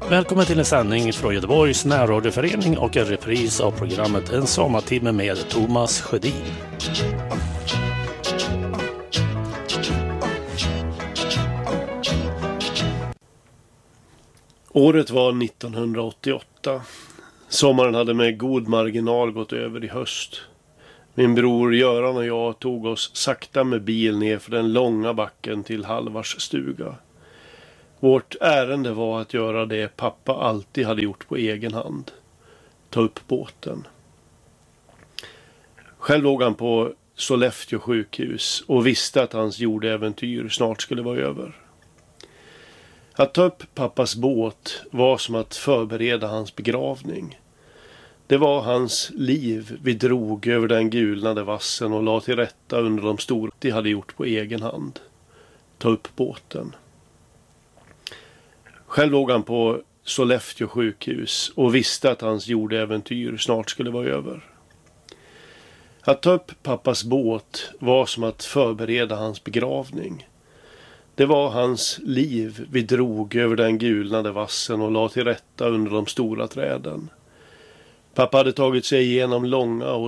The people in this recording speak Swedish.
Välkommen till en sändning från Göteborgs närradioförening och en repris av programmet En sommartimme med Thomas Sjödin. Året var 1988. Sommaren hade med god marginal gått över i höst. Min bror Göran och jag tog oss sakta med bil ner för den långa backen till Halvars stuga. Vårt ärende var att göra det pappa alltid hade gjort på egen hand. Ta upp båten. Själv låg han på Sollefteå sjukhus och visste att hans jordäventyr snart skulle vara över. Att ta upp pappas båt var som att förbereda hans begravning. Det var hans liv vi drog över den gulnade vassen och la till rätta under de stora de hade gjort på egen hand. Ta upp båten. Själv låg han på Sollefteå sjukhus och visste att hans jordäventyr snart skulle vara över. Att ta upp pappas båt var som att förbereda hans begravning. Det var hans liv vi drog över den gulnade vassen och la till rätta under de stora träden. Pappa hade tagit sig igenom långa och